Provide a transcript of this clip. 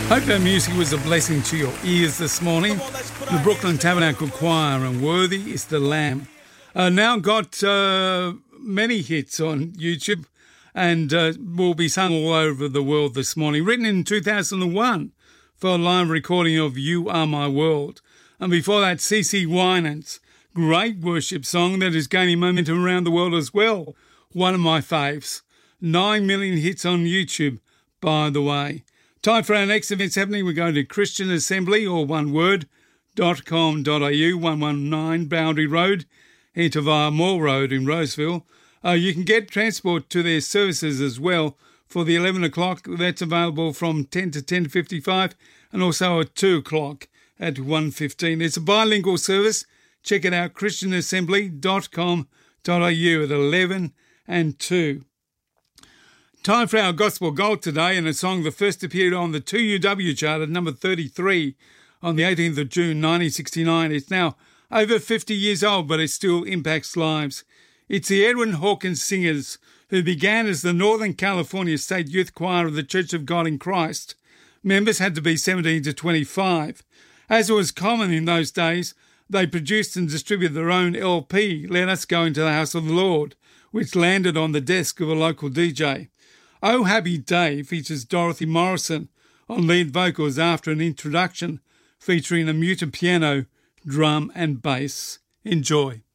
Hope that music was a blessing to your ears this morning. The Brooklyn Tabernacle Choir and Worthy is the Lamb. Now got many hits on YouTube and will be sung all over the world this morning. Written in 2001 for a live recording of You Are My World. And before that, CeCe Winans, great worship song that is gaining momentum around the world as well. One of my faves. 9 million hits on YouTube, by the way. Time for our next events happening. We're going to Christian Assembly, or one word, .com.au, 119 Boundary Road, into via Moore Road in Roseville. You can get transport to their services as well for the 11 o'clock. That's available from 10 to 10:55 and also at 2 o'clock at 1:15. It's a bilingual service. Check it out, christianassembly.com.au at 11 and 2. Time for our Gospel Gold today, and a song that first appeared on the 2UW chart at number 33 on the 18th of June 1969. It's now over 50 years old, but it still impacts lives. It's the Edwin Hawkins Singers, who began as the Northern California State Youth Choir of the Church of God in Christ. Members had to be 17 to 25. As was common in those days, they produced and distributed their own LP, Let Us Go Into the House of the Lord, which landed on the desk of a local DJ. Oh Happy Day features Dorothy Morrison on lead vocals after an introduction featuring a muted piano, drum and bass. Enjoy.